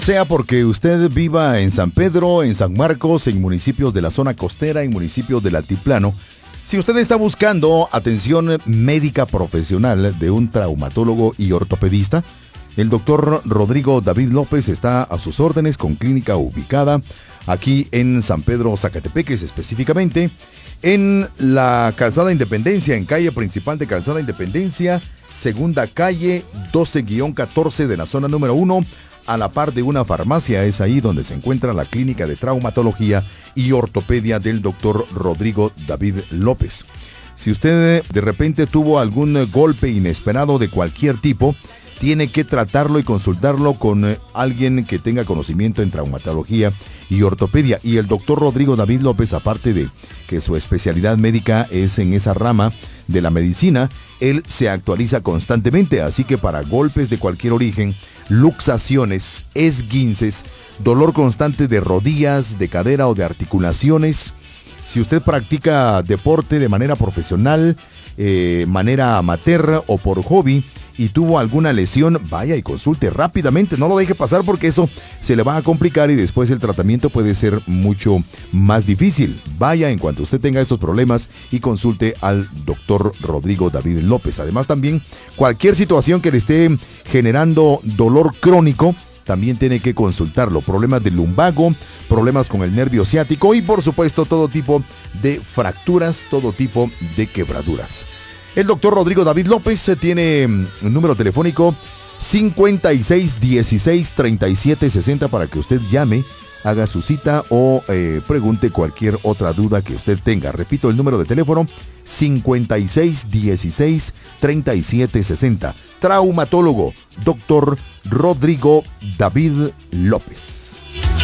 Sea porque usted viva en San Pedro, en San Marcos, en municipios de la zona costera, en municipios del altiplano, si usted está buscando atención médica profesional de un traumatólogo y ortopedista, el doctor Rodrigo David López está a sus órdenes con clínica ubicada aquí en San Pedro, Zacatepeques, específicamente en la Calzada Independencia, en calle principal de Calzada Independencia, segunda calle 12-14 de la zona número 1, a la par de una farmacia. Es ahí donde se encuentra la clínica de traumatología y ortopedia del doctor Rodrigo David López. Si usted de repente tuvo algún golpe inesperado de cualquier tipo, tiene que tratarlo y consultarlo con alguien que tenga conocimiento en traumatología y ortopedia. Y el doctor Rodrigo David López, aparte de que su especialidad médica es en esa rama de la medicina, él se actualiza constantemente. Así que para golpes de cualquier origen, luxaciones, esguinces, dolor constante de rodillas, de cadera o de articulaciones, si usted practica deporte de manera profesional, manera amateur o por hobby y tuvo alguna lesión, vaya y consulte rápidamente, no lo deje pasar porque eso se le va a complicar y después el tratamiento puede ser mucho más difícil. Vaya en cuanto usted tenga estos problemas y consulte al doctor Rodrigo David López. Además también cualquier situación que le esté generando dolor crónico, también tiene que consultarlo. Problemas de lumbago, problemas con el nervio ciático y por supuesto todo tipo de fracturas, todo tipo de quebraduras. El doctor Rodrigo David López tiene un número telefónico 5616-3760 para que usted llame, haga su cita o pregunte cualquier otra duda que usted tenga. Repito el número de teléfono 5616-3760. Traumatólogo, doctor Rodrigo David López.